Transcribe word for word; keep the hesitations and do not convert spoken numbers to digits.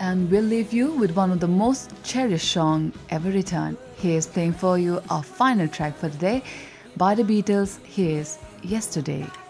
and we'll leave you with one of the most cherished songs ever written. Here's playing for you our final track for today by the Beatles. Here's Yesterday.